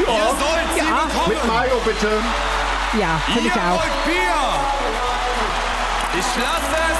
Ihr sollt sie bekommen. Mit Mayo bitte. Ja, finde ich Ihr auch. wollt Bier. Ich lasse